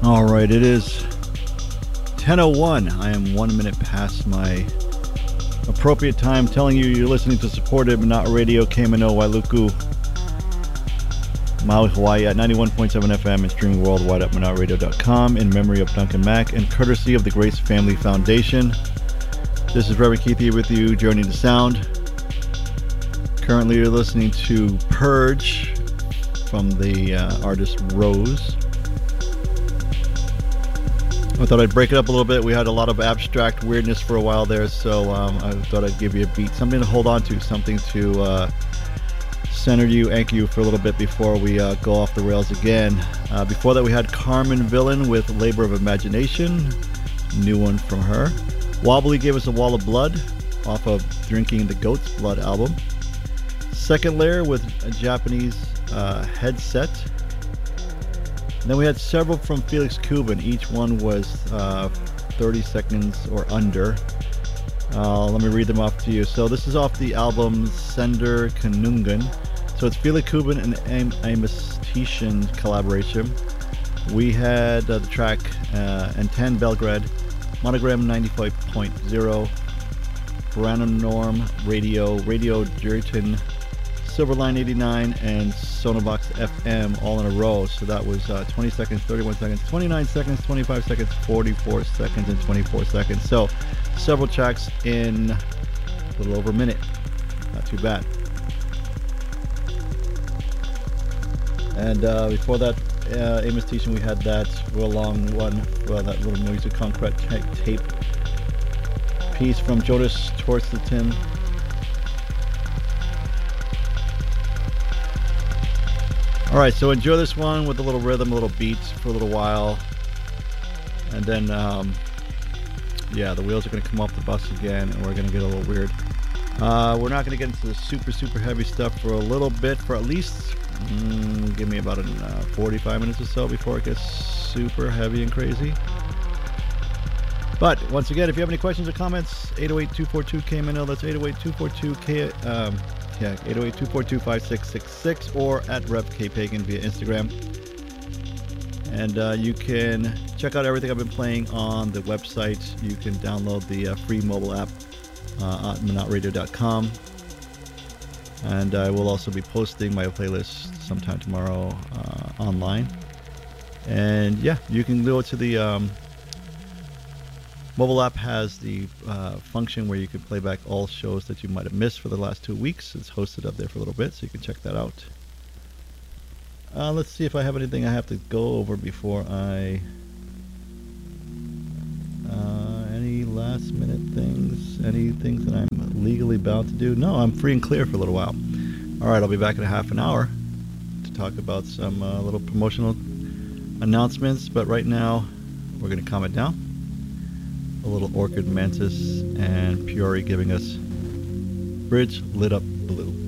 All right, it is 10:01. I am 1 minute past my appropriate time, telling you you're listening to Supported but Not Radio, Kamino Wailuku, Maui, Hawaii at 91.7 FM and streaming worldwide at ManaRadio.com in memory of Duncan Mack and courtesy of the Grace Family Foundation. This is Reverend Keith here with you, Journey to Sound. Currently you're listening to Purge from the artist Rose. I thought I'd break it up a little bit. We had a lot of abstract weirdness for a while there, so I thought I'd give you a beat, something to hold on to, something to center you, anchor you for a little bit before we go off the rails again. Before that, we had Carmen Villain with Labor of Imagination, new one from her. Wobbly gave us A Wall of Blood off of Drinking the Goat's Blood album. Second Layer with a Japanese Headset. And then we had several from Felix Cuban. Each one was 30 seconds or under. Let me read them off to you. So this is off the album Sender Kanungan. So it's Felix Cuban and Amos Tishan collaboration. We had the track Anten Belgrade, Monogram 95.0, Paranorm Radio, Radio Jeriton, Silverline 89, and Sonobox FM all in a row. So that was 20 seconds, 31 seconds, 29 seconds, 25 seconds, 44 seconds, and 24 seconds. So several tracks in a little over a minute. Not too bad. And before that, Amos Tishan, we had that real long one, that little Music Concrete tape piece from Jonas Torstentin. All right, so enjoy this one with a little rhythm, a little beats for a little while. And then, the wheels are going to come off the bus again, and we're going to get a little weird. We're not going to get into the super heavy stuff for a little bit, for at least, give me about 45 minutes or so before it gets super heavy and crazy. But once again, if you have any questions or comments, 808-242-KMNO, that's 808-242-K, 808-242-5666, or at RevKPagan via Instagram. And you can check out everything I've been playing on the website. You can download the free mobile app at ManaRadio.com. And I will also be posting my playlist sometime tomorrow online. And yeah, you can go to the mobile app. Has the function where you can play back all shows that you might have missed for the last 2 weeks. It's hosted up there for a little bit, so you can check that out. Let's see if I have anything I have to go over before I... any last minute things? Any things that I'm legally bound to do? No, I'm free and clear for a little while. Alright, I'll be back in a half an hour to talk about some little promotional announcements, but right now we're going to calm it down. A little Orchid Mantis and Peori giving us Bridge Lit Up Blue.